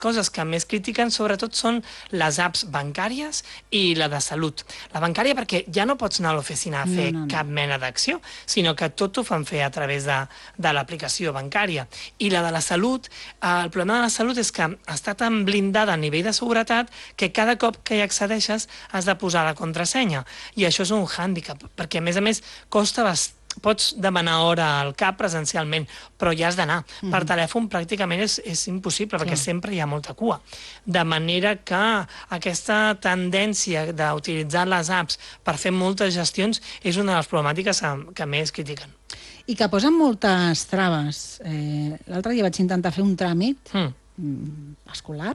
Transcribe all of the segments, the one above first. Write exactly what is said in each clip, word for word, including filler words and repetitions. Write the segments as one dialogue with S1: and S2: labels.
S1: coses que més critiquen sobretot són les apps bancàries i la de salut. La bancària perquè ja no pots anar a l'oficina a fer no, no, no. cap mena d'acció, sinó que tot ho fan fer a través de, de l'aplicació bancària. I la de la salut, eh, el problema de la salut és que està tan blindada a nivell de seguretat que cada cop que hi accedeixes has de posar la contrasenya. I això és un hàndicap, perquè a més a més costa bastant. Pots demanar hora al cap presencialment, però ja has d'anar. Mm-hmm. Per telèfon pràcticament és, és impossible, perquè sí. sempre hi ha molta cua. De manera que aquesta tendència d'utilitzar les apps per fer moltes gestions és una de les problemàtiques que més critiquen.
S2: I que posen moltes traves. Eh, L'altre dia vaig intentar fer un tràmit mm. escolar,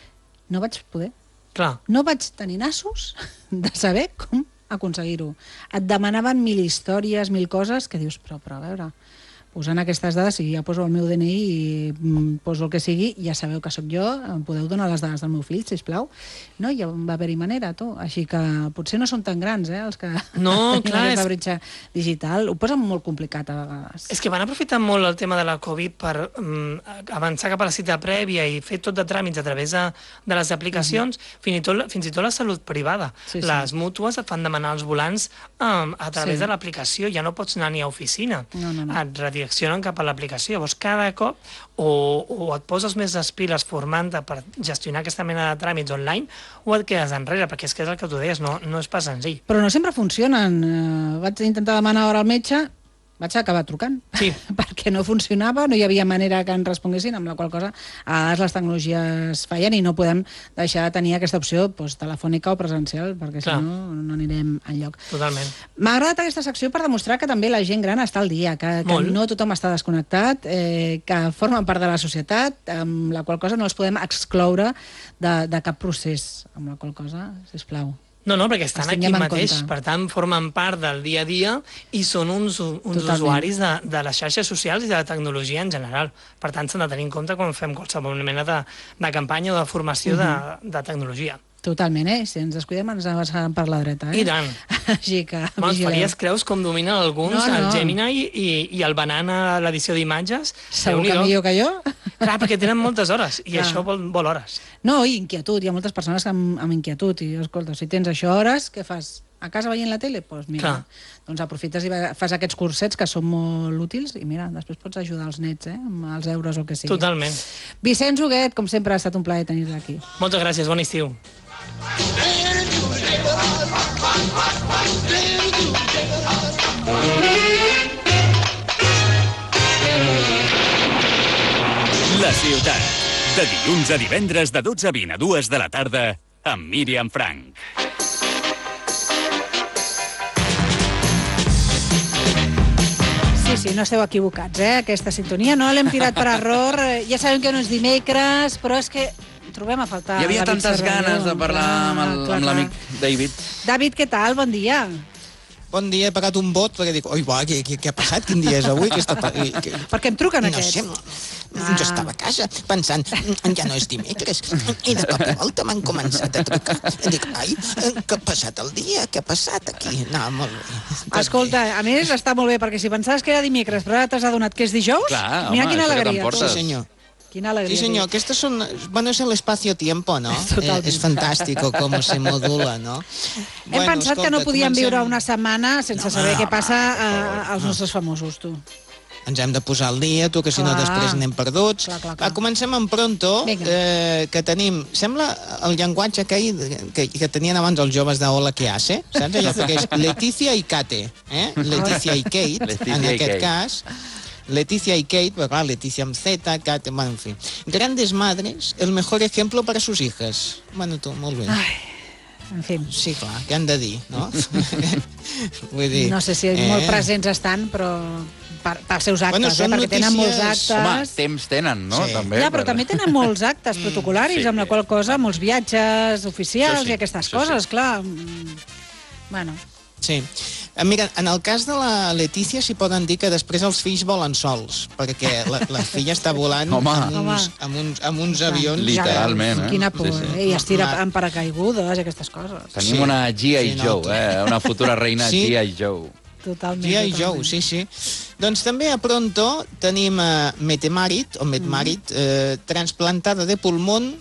S2: no vaig poder.
S1: Clar.
S2: No vaig tenir nassos de saber com aconseguir-ho. Et demanaven mil històries, mil coses, que dius, però, però a veure, posant aquestes dades, si ja poso el meu D N I i poso el que sigui, ja sabeu que sóc jo, em podeu donar les dades del meu fill, sisplau. No, ja va haver-hi manera, tu. Així que potser no són tan grans, eh, els que
S1: no,
S2: tenim
S1: clar,
S2: aquesta
S1: és...
S2: bretxa digital. Ho posen molt complicat, a vegades.
S1: És que van aprofitar molt el tema de la Covid per um, avançar cap a la cita prèvia i fer tot de tràmits a través de, de les aplicacions, mm-hmm. fins, i tot, fins i tot la salut privada. Sí, sí. Les mútues et fan demanar els volants um, a través sí. de l'aplicació. Ja no pots anar ni a oficina. No, no, no. Et redireccionen cap a l'aplicació. Llavors, cada cop o, o et poses més les piles formant-te per gestionar aquesta mena de tràmits online o et quedes enrere, perquè és que és el que tu deies, no, no és pas senzill.
S2: Però no sempre funcionen. Uh, vaig intentar demanar hora al metge, vaig acabar trucant,
S1: sí.
S2: perquè no funcionava, no hi havia manera que en responguessin, amb la qual cosa a vegades les tecnologies fallen i no podem deixar de tenir aquesta opció doncs, telefònica o presencial, perquè si no, no anirem enlloc.
S1: Totalment.
S2: M'ha agradat aquesta secció per demostrar que també la gent gran està al dia, que, que no tothom està desconnectat, eh, que formen part de la societat, amb la qual cosa no els podem excloure de, de cap procés, amb la qual cosa, sisplau.
S1: No, no, perquè estan aquí mateix, per tant, formen part del dia a dia i són uns, uns usuaris de, de les xarxes socials i de la tecnologia en general. Per tant, s'han de tenir en compte quan fem qualsevol mena de, de campanya o de formació uh-huh. de, de tecnologia.
S2: Totalment, eh? Si ens descuidem ens avançaran per la dreta, eh?
S1: I tant.
S2: Així que
S1: Me'ls faries creus com dominen alguns,
S2: no, no.
S1: el Gemini i, i el Banana a l'edició d'imatges?
S2: Segur que millor que jo?
S1: Clar, perquè tenen moltes hores, i Clar. això vol, vol hores.
S2: No, i inquietud, hi ha moltes persones amb, amb inquietud, i escolta, si tens això hores, què fas? A casa veient la tele? Doncs pues mira, Clar. doncs aprofites i fas aquests cursets que són molt útils i mira, després pots ajudar els nets, eh? Amb els euros o el que sigui.
S1: Totalment.
S2: Vicenç Huguet, com sempre, ha estat un plaer tenir-te aquí.
S1: Moltes gràcies, bon estiu.
S3: La ciutat, de dilluns a divendres de dotze a vint a dues de la tarda amb Míriam Frank.
S2: Sí, sí, no esteu equivocats, eh? Aquesta sintonia no l'hem tirat per error. Ja sabem que no és dimecres, però és que trobem a faltar...
S4: Hi havia tantes ganes de parlar amb l'amic David.
S2: David, què tal? Bon dia.
S5: Bon dia, he pagat un vot perquè dic, oi, va, què, què, què ha passat? Quin dia és avui? Que està... que...
S2: Per què em truquen
S5: no
S2: aquests?
S5: No sé, ah. jo estava a casa pensant, ja no és dimecres, i de cop i volta m'han començat a trucar. I dic, ai, què ha passat el dia? Què ha passat aquí? No, molt bé.
S2: Escolta, a més està molt bé, perquè si pensaves que era dimecres, però ara t'has adonat que és dijous,
S4: Clar,
S2: mira
S4: home,
S2: quina alegria.
S5: Sí, senyor.
S2: Quina alegria.
S5: Sí, senyor, aquestes són... Bueno, és l'espacio-tiempo, no?
S2: Totalment.
S5: Eh, és fantàstico com se modula, no?
S2: Hem bueno, pensat escolta, que no podíem comencem... viure una setmana sense no, saber no, què passa no, no, als nostres famosos, tu.
S5: Ens hem de posar al dia, tu, que si no després anem perduts.
S2: Clar, clar, clar.
S5: Va, comencem amb Pronto, eh, que tenim... Sembla el llenguatge que, que, que tenien abans els joves de Hola, què hace? Saps? Allò que és Leticia i Kate, eh? Leticia i Kate,
S4: Leticia
S5: en
S4: i
S5: aquest
S4: Kate.
S5: cas. Leticia y Kate, pues claro, Leticia amb Z, Kate, bueno, en fin. Grandes madres, el mejor ejemplo para sus hijas. Bueno, tu, molt bé.
S2: Ai, en fi.
S5: Sí, clar, què han de dir, no? Vull dir...
S2: No sé si eh... molt presents estan, però per, pels seus actes,
S5: bueno,
S2: eh? Perquè
S5: notícies...
S2: tenen molts actes...
S4: Home, temps tenen, no?
S5: Sí.
S4: També,
S2: Ja, però per... també tenen molts actes protocolaris,
S4: sí.
S2: amb la qual cosa, molts viatges oficials
S4: sí,
S2: i aquestes
S4: això
S2: coses,
S4: sí.
S2: clar. Bueno...
S5: Sí. Mira, en el cas de la Letícia s'hi poden dir que després els fills volen sols, perquè la, la filla està volant
S4: Home.
S5: amb uns, amb uns, amb uns avions...
S4: Literalment, eh?
S2: Quina por,
S4: Sí, sí.
S2: eh? I es tira amb paracaigudes i aquestes coses.
S4: Tenim
S5: Sí.
S4: una G I
S5: Sí, no,
S4: Joe, eh? Una futura reina
S5: Sí.
S4: G I Joe.
S2: Totalment.
S5: G I
S2: totalment.
S5: Joe, sí, sí. Doncs també a Pronto tenim uh, Metemarit, o Metmarit, eh, transplantada de pulmón